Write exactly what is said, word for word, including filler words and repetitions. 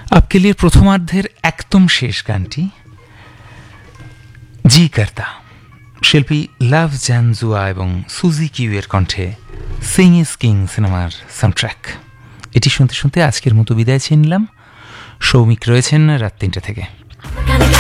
आपके लिए প্রথমার্ধের একদম শেষ গানটি জি করতা শিল্পী লাভ জানজুয়া এবং সুজি কিউয়ের কণ্ঠে সিং ইজ কিং সিনেমার সাউন্ডট্র্যাক। এটি শুনতে শুনতে আজকের মতো বিদায় ছিয়ে নিলাম। সৌমিক রয়েছেন রাত তিনটে থেকে।